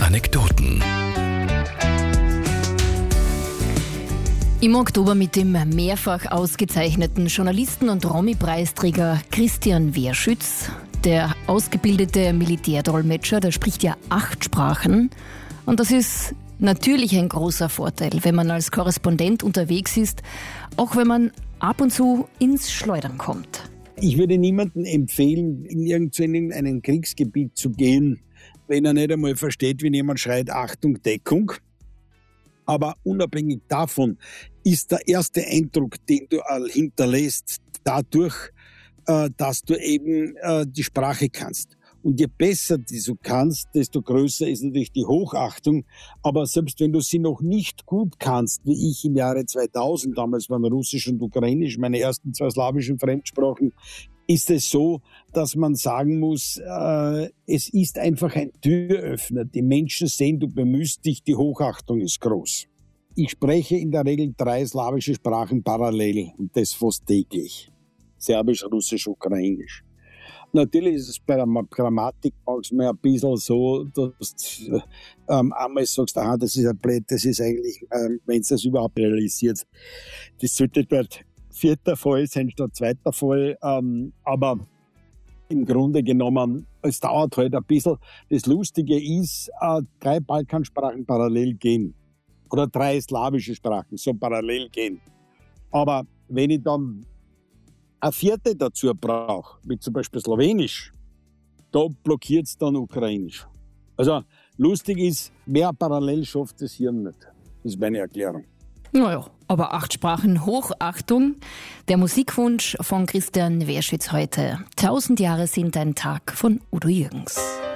Anekdoten. Im Oktober mit dem mehrfach ausgezeichneten Journalisten- und Romy-Preisträger Christian Wehrschütz. Der ausgebildete Militärdolmetscher, der spricht ja 8 Sprachen. Und das ist natürlich ein großer Vorteil, wenn man als Korrespondent unterwegs ist, auch wenn man ab und zu ins Schleudern kommt. Ich würde niemandem empfehlen, in irgendein Kriegsgebiet zu gehen, wenn er nicht einmal versteht, wie jemand schreit, Achtung, Deckung. Aber unabhängig davon ist der erste Eindruck, den du hinterlässt, dadurch, dass du eben die Sprache kannst. Und je besser du kannst, desto größer ist natürlich die Hochachtung. Aber selbst wenn du sie noch nicht gut kannst, wie ich im Jahre 2000, damals waren Russisch und Ukrainisch, meine ersten 2 slawischen Fremdsprachen, ist es so, dass man sagen muss, es ist einfach ein Türöffner. Die Menschen sehen, du bemühst dich, die Hochachtung ist groß. Ich spreche in der Regel 3 slawische Sprachen parallel und das fast täglich. Serbisch, Russisch, Ukrainisch. Natürlich ist es bei der Grammatik manchmal ein bisschen so, dass du einmal sagst, das ist ein Blöd, das ist eigentlich, wenn es das überhaupt realisiert, das sollte dort 4. Fall sein statt 2. Fall. Aber im Grunde genommen, es dauert halt ein bisschen. Das Lustige ist, 3 Balkansprachen parallel gehen. Oder 3 slawische Sprachen so parallel gehen. Aber wenn ich dann eine 4. dazu brauche, wie zum Beispiel Slowenisch, da blockiert es dann Ukrainisch. Also lustig ist, wer parallel schafft, das Hirn nicht. Das ist meine Erklärung. Naja, aber 8 Sprachen Hochachtung. Der Musikwunsch von Christian Wehrschütz heute. 1000 Jahre sind ein Tag von Udo Jürgens.